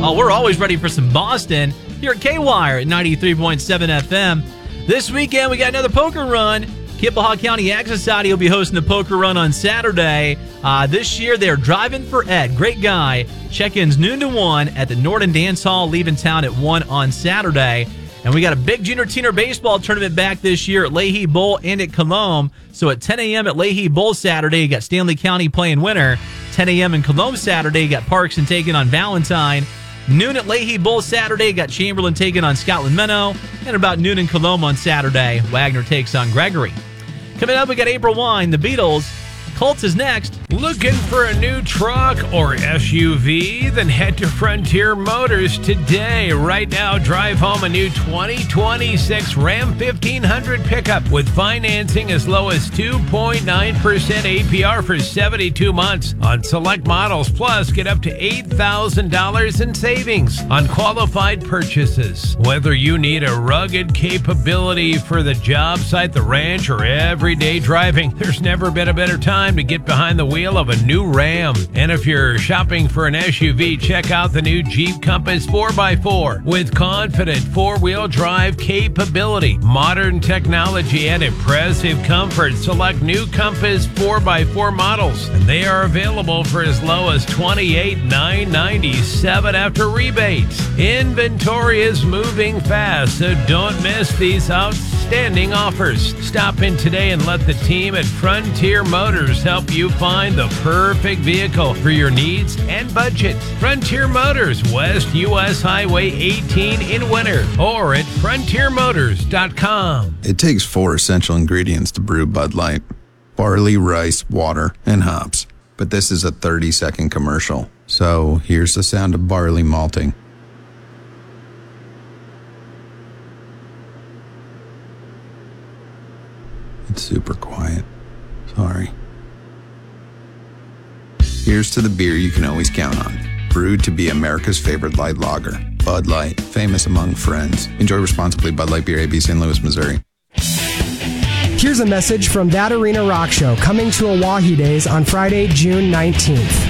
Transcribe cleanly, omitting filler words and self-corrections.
Oh, we're always ready for some Boston here at K-Wire at 93.7 FM. This weekend, we got another poker run. Kippahaw County Ag Society will be hosting the poker run on Saturday. This year, they're driving for Ed. Great guy. Check-ins noon to 1 at the Norton Dance Hall, leaving town at 1 on Saturday. And we got a big junior teener baseball tournament back this year at Leahy Bowl and at Colome. So at 10 a.m. at Leahy Bowl Saturday, you got Stanley County playing winner. 10 a.m. in Colome Saturday, you got Parkson taking on Valentine. Noon at Leahy Bowl Saturday, you got Chamberlain taking on Scotland Minnow. And about noon in Colome on Saturday, Wagner takes on Gregory. Coming up, we got April Wine, the Beatles. Colts is next. Looking for a new truck or SUV? Then head to Frontier Motors today. Right now, drive home a new 2026 Ram 1500 pickup with financing as low as 2.9% APR for 72 months on select models. Plus, get up to $8,000 in savings on qualified purchases. Whether you need a rugged capability for the job site, the ranch, or everyday driving, there's never been a better time to get behind the wheel of a new Ram. And if you're shopping for an SUV, check out the new Jeep Compass 4x4 with confident four-wheel drive capability, modern technology, and impressive comfort. Select new Compass 4x4 models, and they are available for as low as $28,997 after rebates. Inventory is moving fast, so don't miss these outstanding offers. Stop in today and let the team at Frontier Motors help you find the perfect vehicle for your needs and budget. Frontier Motors, West US Highway 18 in Winter, or at frontiermotors.com. It takes 4 essential ingredients to brew Bud Light: barley, rice, water, and hops. But this is a 30-second commercial. So here's the sound of barley malting. It's super quiet. Sorry. Here's to the beer you can always count on. Brewed to be America's favorite light lager. Bud Light, famous among friends. Enjoy responsibly. Bud Light Beer, AB, St. Louis, Missouri. Here's a message from That Arena Rock Show coming to Oahu Days on Friday, June 19th.